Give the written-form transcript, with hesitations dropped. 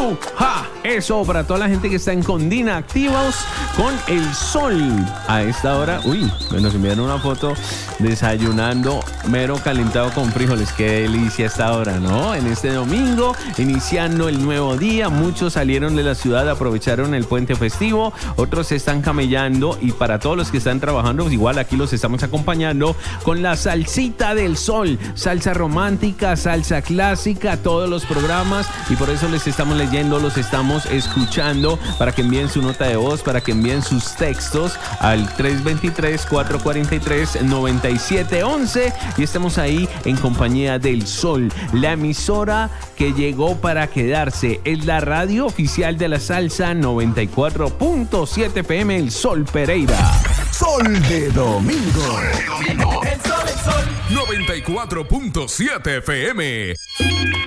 ¡Ja! Eso para toda la gente que está en Condina, activos con el sol. A esta hora, nos enviaron una foto desayunando mero calentado con frijoles. Qué delicia esta hora, ¿no? En este domingo, iniciando el nuevo día, muchos salieron de la ciudad, aprovecharon el puente festivo, otros se están camellando, y para todos los que están trabajando, pues igual aquí los estamos acompañando con la salsita del sol, salsa romántica, salsa clásica, todos los programas, y por eso les estamos leyendo, los estamos escuchando, para que envíen su nota de voz, para que envíen sus textos al 323-443-9711, y estamos ahí en compañía del Sol, la emisora que llegó para quedarse. Es la radio oficial de la salsa, 94.7 FM, el Sol Pereira. Sol de domingo. El sol, 94.7 FM.